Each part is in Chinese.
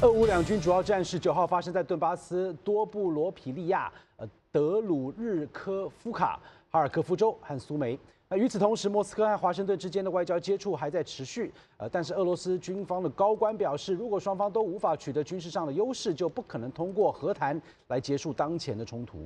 俄乌两军主要战事9号发生在顿巴斯多布罗皮利亚、德鲁日科夫卡、哈尔科夫州和苏梅。那与此同时，莫斯科和华盛顿之间的外交接触还在持续。但是俄罗斯军方的高官表示，如果双方都无法取得军事上的优势，就不可能通过和谈来结束当前的冲突。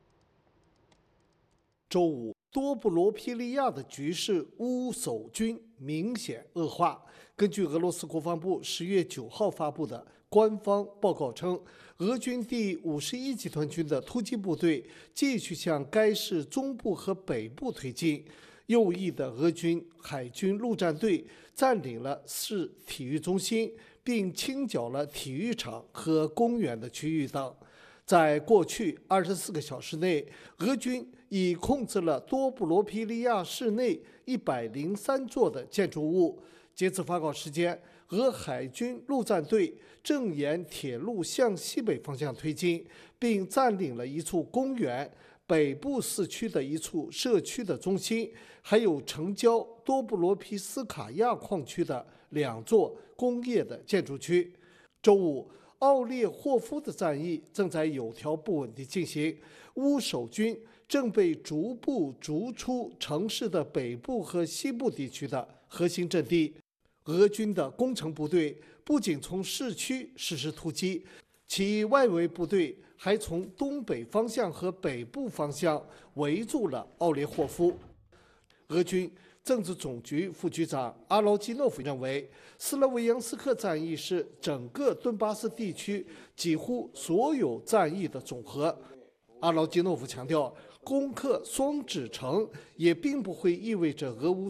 周五，多布罗皮利亚的局势乌守军明显恶化。根据俄罗斯国防部10月9号发布的官方报告称，俄军第51集团军的突击部队继续向该市中部和北部推进。右翼的俄军海军陆战队占领了市体育中心，并清剿了体育场和公园的区域等。在过去24个小时内，俄军已控制了多布罗皮利亚市内103座的建筑物。截至发稿时间，俄海军陆战队正沿铁路向西北方向推进，并占领了一处公园、北部市区的一处社区的中心，还有城郊多布罗皮斯卡亚矿区的2座工业的建筑区。周五，奥列霍夫的战役正在有条不紊地进行，乌守军正被逐步逐出城市的北部和西部地区的核心阵地。俄军的工程部队不仅从市区实施突击，其外围部队还从东北方向和北部方向围住了奥列霍夫。俄军政治总局副局长阿劳基诺夫认为，斯拉维扬斯克战役是整个顿巴斯地区几乎所有战役的总和。阿劳基诺夫强调，攻克双指城也并不会意味着俄乌